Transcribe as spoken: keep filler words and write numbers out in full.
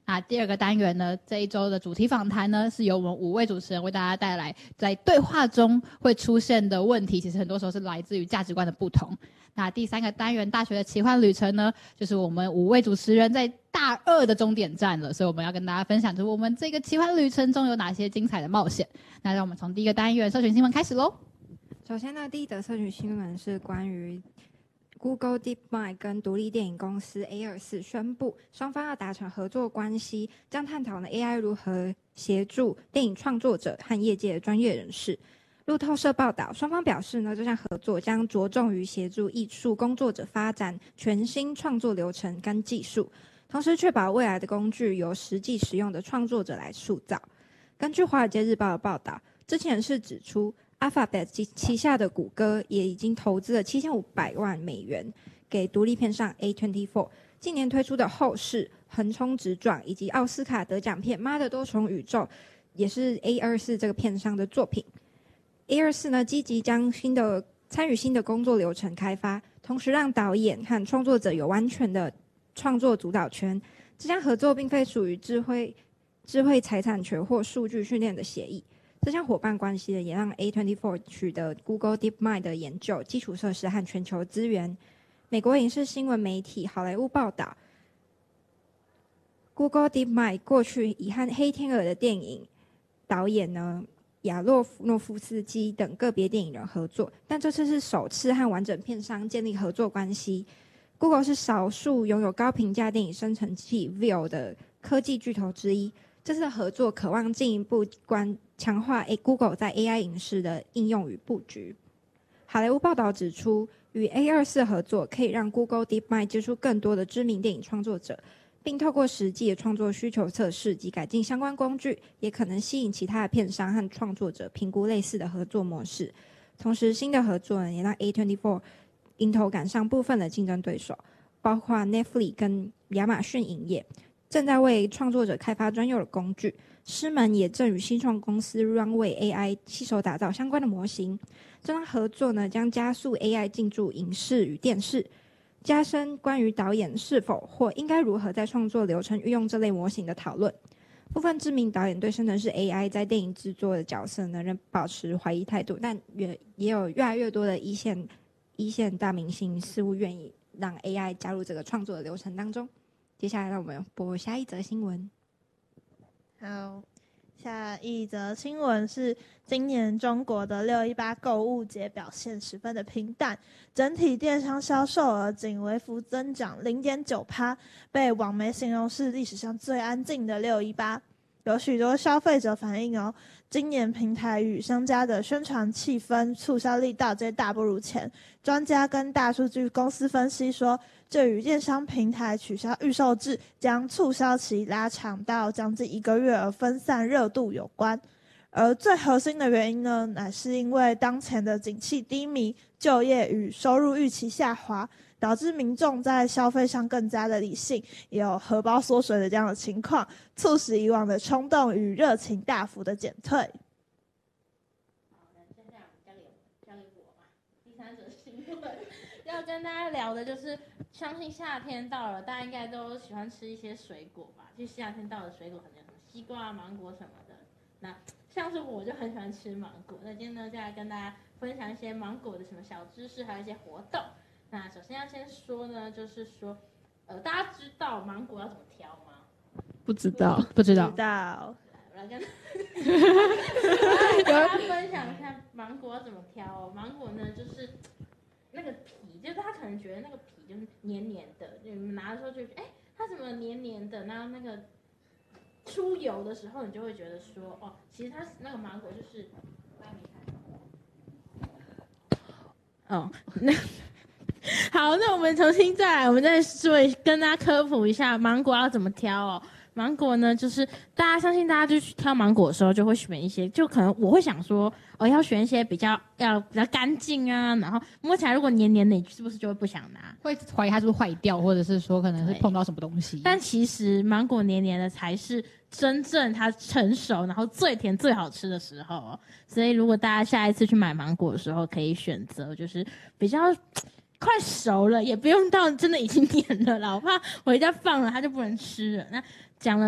那第二个单元呢，这一周的主题访谈呢，是由我们五位主持人为大家带来在对话中会出现的问题，其实很多时候是来自于价值观的不同。那第三个单元大学的奇幻旅程呢，就是我们五位主持人在大二的终点站了，所以我们要跟大家分享，就是我们这个奇幻旅程中有哪些精彩的冒险。那让我们从第一个单元社群新闻开始咯。 首先呢，第一则社群新闻是关于 Google DeepMind 跟独立电影公司 A 二十四 宣布，双方要达成合作关系，将探讨呢 A I 如何协助电影创作者和业界的专业人士。路透社报道，双方表示呢，这项合作将着重于协助艺术工作者发展全新创作流程跟技术，同时确保未来的工具由实际使用的创作者来塑造。根据《华尔街日报》的报道，知情人士指出， Alphabet 旗下的谷歌也已经投资了七千五百万美元给独立片商 A 二十四， 近年推出的后世、横冲直撞以及奥斯卡得奖片《妈的多重宇宙》也是 A 二十四 这个片商的作品。A 二十四 呢，积极将新的参与新的工作流程开发，同时让导演和创作者有完全的创作主导权。这项合作并非属于智慧智慧财产权或数据训练的协议。这项伙伴关系也让 A 二十四 取得 Google DeepMind 的研究、基础设施和全球资源。美国影视新闻媒体好莱坞报道， Google DeepMind 过去已和黑天鹅的电影导演呢亚洛诺夫斯基等个别电影人合作，但这次是首次和完整片商建立合作关系。Google 是少数拥有高评价电影生成器 Veo 的科技巨头之一。这次的合作渴望进一步关强化 Google 在 A I 影视的应用与布局。好莱坞报道指出，与 A 二十四 合作可以让 Google DeepMind 接触更多的知名电影创作者，并透过实际的创作需求测试及改进相关工具，也可能吸引其他的片商和创作者评估类似的合作模式。同时，新的合作也让 A 二十四 迎头赶上部分的竞争对手，包括 Netflix 跟亚马逊影业，正在为创作者开发专用的工具。狮门也正与新创公司 Runway A I 携手打造相关的模型。这项合作呢，将加速 A I 进驻影视与电视，加深关于导演是否或应该如何在创作流程运用这类模型的讨论。部分知名导演对生成式 A I 在电影制作的角色呢，仍保持怀疑态度，但也也有越来越多的一线一线大明星似乎愿意让 A I 加入这个创作的流程当中。接下来让我们播下一则新闻。 好，下一则新闻是今年中国的六一八购物节表现十分的平淡，整体电商销售额仅微幅增长 百分之零点九， 被网媒形容是历史上最安静的六一八。有许多消费者反映哦，今年平台与商家的宣传气氛、促销力道皆大不如前。专家跟大数据公司分析说，这与电商平台取消预售制，将促销期拉长到将近一个月而分散热度有关。而最核心的原因呢，乃是因为当前的景气低迷、就业与收入预期下滑，导致民众在消费上更加的理性，也有荷包缩水的这样的情况，促使以往的冲动与热情大幅的减退。 要跟大家聊的就是，相信夏天到了，大家应该都喜欢吃一些水果吧？就夏天到了，水果可能有什么西瓜、芒果什么的。那像是我就很喜欢吃芒果，那今天呢就来跟大家分享一些芒果的什么小知识，还有一些活动。那首先要先说呢，就是说，呃，大家知道芒果要怎么挑吗？ 不知道，不知道。 知道。 我来跟跟大家分享一下芒果要怎么挑哦。芒果呢，就是那个皮，就是他可能觉得那个皮就是黏黏的，你们拿的时候就觉得，哎，它怎么黏黏的？然后那个出油的时候，你就会觉得说，哦，其实它那个芒果就是，哦，那好，那我们重新再来，我们再说跟大家科普一下芒果要怎么挑哦。芒果呢，就是大家相信大家就去挑芒果的时候，就会选一些，就可能我会想说，哦，要选一些比较要比较干净啊，然后摸起来如果黏黏的，你是不是就会不想拿？ 会怀疑它是不是坏掉，或者是说可能是碰到什么东西。 但其实芒果黏黏的才是真正它成熟，然后最甜最好吃的时候哦。所以如果大家下一次去买芒果的时候，可以选择就是比较快熟了，也不用到真的已经黏了啦，我怕回家放了它就不能吃了。那讲了